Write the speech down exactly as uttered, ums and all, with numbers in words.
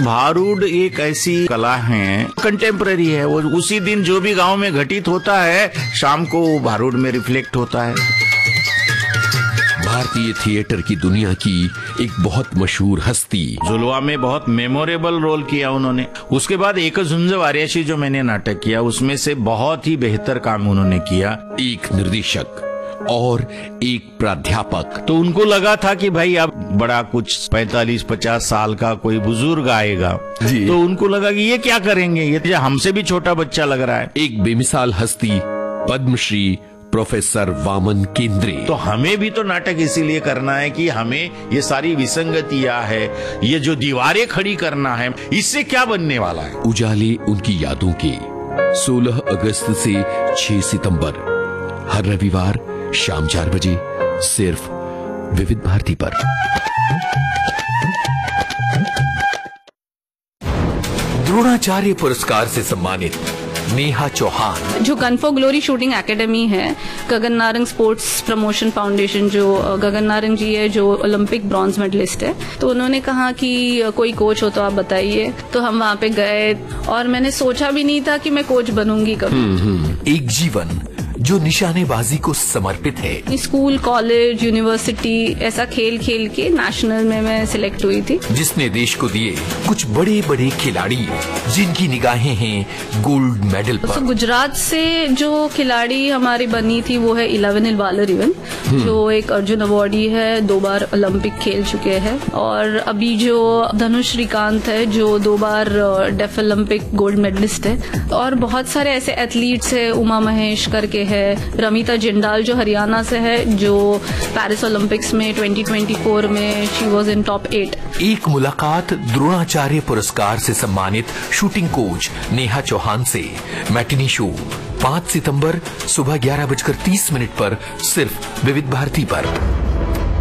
भारूड एक ऐसी कला है, कंटेम्पररी है। वो उसी दिन जो भी गांव में घटित होता है, शाम को वो भारूड में रिफ्लेक्ट होता है। भारतीय थिएटर की दुनिया की एक बहुत मशहूर हस्ती। जुलवा में बहुत मेमोरेबल रोल किया उन्होंने। उसके बाद एक झुंज वारियाशी जो मैंने नाटक किया, उसमें से बहुत ही बेहतर काम उन्होंने किया। एक निर्देशक और एक प्राध्यापक। तो उनको लगा था कि भाई अब बड़ा कुछ पैंतालीस पचास साल का कोई बुजुर्ग आएगा जी। तो उनको लगा कि ये क्या करेंगे, ये हमसे भी छोटा बच्चा लग रहा है। एक बेमिसाल हस्ती, पद्मश्री प्रोफेसर वामन केंद्रे। तो हमें भी तो नाटक इसीलिए करना है कि हमें ये सारी विसंगतियां है, ये जो दीवारें खड़ी करना है, इससे क्या बनने वाला है। उजाले उनकी यादों के सोलह अगस्त से छह सितंबर हर रविवार शाम चार बजे सिर्फ विविध भारती पर। द्रोणाचार्य पुरस्कार से सम्मानित नेहा चौहान। जो gun for glory shooting academy है, Gagan Narang sports promotion foundation, जो गगन नारंग जी है जो ओलंपिक ब्रॉन्ज मेडलिस्ट है, तो उन्होंने कहा कि कोई कोच हो तो आप बताइए। तो हम वहाँ पे गए और मैंने सोचा भी नहीं था कि मैं कोच बनूंगी कभी। एक जीवन जो निशानेबाजी को समर्पित है। स्कूल, कॉलेज, यूनिवर्सिटी ऐसा खेल खेल के नेशनल में मैं सिलेक्ट हुई थी, जिसने देश को दिए कुछ बड़े बड़े खिलाड़ी जिनकी निगाहें हैं गोल्ड मेडल पर। तो गुजरात से जो खिलाड़ी हमारी बनी थी वो है इलेवन इलवालर इवन, जो एक अर्जुन अवार्डी है, दो बार ओलंपिक खेल चुके हैं। और अभी जो धनुष श्रीकांत है जो दो बार डेफ ओलंपिक गोल्ड मेडलिस्ट है। और बहुत सारे ऐसे एथलीट्स है, उमा महेश करके है, रमिता जिंडाल जो हरियाणा से है, जो पेरिस ओलंपिक्स में ट्वेंटी ट्वेंटी फोर में she was in top eight. एक मुलाकात द्रोणाचार्य पुरस्कार से सम्मानित शूटिंग कोच नेहा चौहान से। मैटिनी शो पाँच सितंबर सुबह ग्यारह बजकर तीस मिनट पर सिर्फ विविध भारती पर।